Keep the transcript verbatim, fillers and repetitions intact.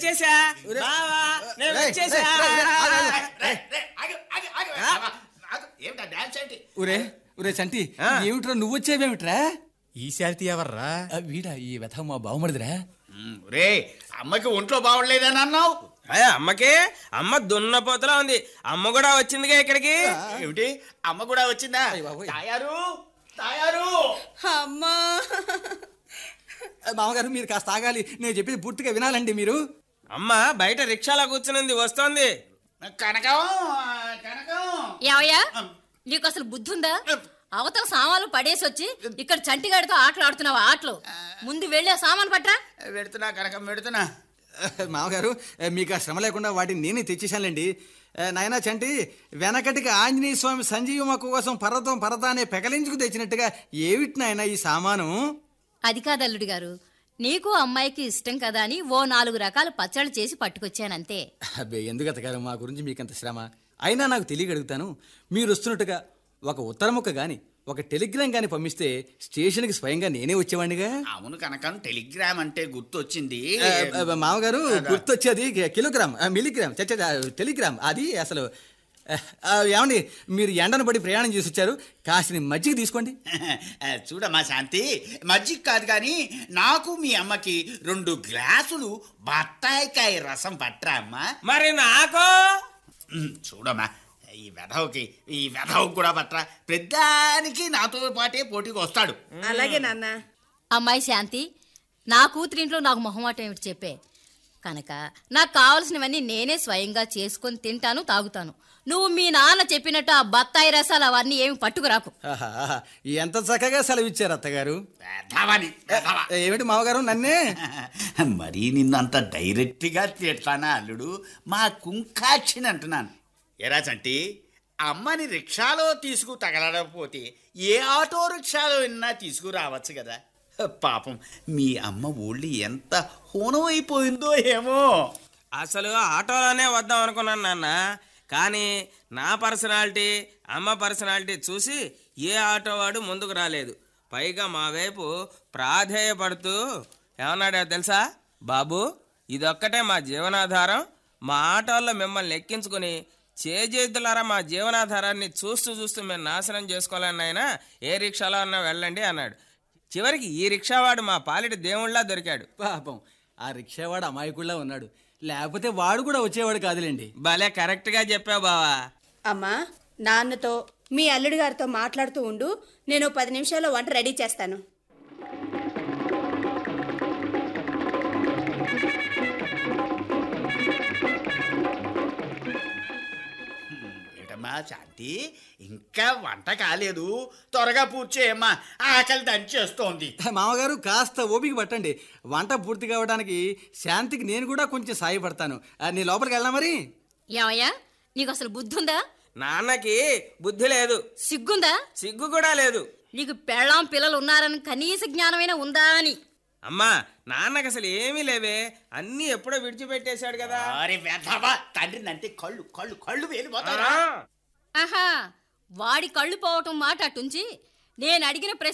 చేసా బావా నేను వచ్చేసా. ఏమిటా డాన్స్ ఏంటి? ఒరే ఒరే చంటి, ఏమిట్రా నువ్వు వచ్చేవేమిట్రా? ఈ శాంతి ఎవర్రా? వీడా ఈ వ్యథ మా బావమడిదిరా. రే అమ్మకి ఒంట్లో బాగోలేదని అన్నావు. అమ్మకి అమ్మ దున్నపోతలా ఉంది. అమ్మ కూడా వచ్చిందిగా ఇక్కడికి. ఏమిటి అమ్మ కూడా వచ్చిందా? తాయారు తాయారు అమ్మా మామగారు మీరు కాస్త ఆగాలి, నేను చెప్పేది పూర్తిగా వినాలండి మీరు. అమ్మ బయట రిక్షాలో కూర్చునింది, వస్తోంది. కనకం కనకం ఏవయ్యా, నీకు అసలు బుద్ధి ఉందా? అవతల సామాన్లు పడేసి వచ్చి ఇక్కడ చంటిగాడితో ఆటలు ఆడుతున్నావు. ఆటలు ముందు వెళ్ళే సామాను పట్టా. పెడుతున్నా కనకం పెడుతున్నా. మామగారు మీకు ఆ శ్రమ లేకుండా వాటిని నేనే తెచ్చేశానులేండి. నాయనా చంటి, వెనకటికి ఆంజనేయ స్వామి సంజీవమకు కోసం పర్వతం పర్వతాన్ని పెకలించుకు తెచ్చినట్టుగా ఏమిటి నాయనా ఈ సామాను? అది కాదు అల్లుడి గారు, నీకు అమ్మాయికి ఇష్టం కదా అని ఓ నాలుగు రకాల పచ్చళ్ళు చేసి పట్టుకొచ్చానంతే. అబ్బే ఎందుకు అత్తగారు మా గురించి మీకంత శ్రమ? అయినా నాకు తెలియగలుగుతాను, మీరు వస్తున్నట్టుగా ఒక ఉత్తరముక్క గాని ఒక టెలిగ్రామ్ గాని పంపిస్తే స్టేషన్కి స్వయంగా నేనే వచ్చేవాడిగా. అవును కనకం, టెలిగ్రామ్ అంటే గుర్తొచ్చింది. మామగారు గుర్తొచ్చేది కిలోగ్రామ్ మిలీగ్రామ్ చచ్చ టెలిగ్రామ్ అది అసలు. ఏమండి, మీరు ఎండను పడి ప్రయాణం చేసి వచ్చారు, కాసిన మజ్జిగ తీసుకోండి. చూడమ్మా శాంతి, మజ్జిగ కాదు కానీ నాకు మీ అమ్మకి రెండు గ్లాసులు బత్తాయికాయ రసం పట్టరా అమ్మా. మరి నాకు చూడమ్మా, ఈ వెధవుకి ఈ వెధవుకి కూడా పట్టరా. పెద్దానికి నాతో పాటే పోటీకి వస్తాడు. అలాగే నాన్న. అమ్మాయి శాంతి, నా కూతురింట్లో నాకు మొహమాటం ఏమిటి చెప్పే. కనుక నాకు కావలసినవన్నీ నేనే స్వయంగా చేసుకొని తింటాను, తాగుతాను. నువ్వు మీ నాన్న చెప్పినట్టు ఆ బత్తాయి రసాలు అవన్నీ ఏమి పట్టుకురాకు. ఎంత చక్కగా సెలవిచ్చారు అత్తగారు. ఏమిటి మామగారు నన్నే? మరీ నిన్నంత డైరెక్ట్గా తిడతానా అల్లుడు? మా కుంకాక్షిని అంటున్నాను. ఎరా చంటి, అమ్మని రిక్షాలో తీసుకు తగలకపోతే ఏ ఆటో రిక్షాలో విన్నా తీసుకురావచ్చు కదా. పాపం మీ అమ్మ ఒళ్ళు ఎంత హోనమైపోయిందో ఏమో. అసలు ఆటోలోనే వద్దాం అనుకున్నాను నాన్న, కానీ నా పర్సనాలిటీ అమ్మ పర్సనాలిటీ చూసి ఏ ఆటో వాడు ముందుకు రాలేదు. పైగా మా వైపు ప్రాధేయపడుతూ ఏమన్నాడో తెలుసా? బాబు, ఇదొక్కటే మా జీవనాధారం, మా ఆటోల్లో మిమ్మల్ని ఎక్కించుకుని చేజేతులారా మా జీవనాధారాన్ని చూస్తూ చూస్తూ మేము నాశనం చేసుకోవాలని అయినా ఏ రిక్షాలో అన్నా వెళ్ళండి అన్నాడు. చివరికి ఈ రిక్షావాడు మా పాలిటి దేవుళ్ళ దొరికాడు. పాపం ఆ రిక్షావాడు అమాయకుళ్ళ ఉన్నాడు, లేకపోతే వాడు కూడా వచ్చేవాడు కాదులేండి. భలే కరెక్ట్గా చెప్పావు బావా. అమ్మా, నాన్నతో మీ అల్లుడి గారితో మాట్లాడుతూ ఉండు, నేను పది నిమిషాల్లో వంట రెడీ చేస్తాను. ఏటమ్మా శాంతి, ఇంకా వంట కాలేదు, త్వరగా పూర్తి చేయమ్మా, ఆకలి దంచేస్తోంది. మామగారు కాస్త ఓపిక పట్టండి, వంట పూర్తి కావడానికి శాంతికి నేను కూడా కొంచెం సాయపడతాను. నీ లోపలికి వెళ్ళా మరి. ఏమయ్యా, నీకు అసలు బుద్ధి ఉందా? నాన్నకి బుద్ధి లేదు. సిగ్గుందా? సిగ్గు కూడా లేదు. నీకు పెళ్ళాం పిల్లలు ఉన్నారని కనీస జ్ఞానమైనా ఉందా అని. అమ్మా, నాన్నకి అసలు ఏమీ లేవే, అన్నీ ఎప్పుడో విడిచిపెట్టేశాడు కదా. తండ్రి అంటే కళ్ళు కళ్ళు కళ్ళు వేలిపోతారా? ఆహా, వాడి కళ్ళు పోవటం మాట అటుంచి నేను అడిగిన ప్రశ్న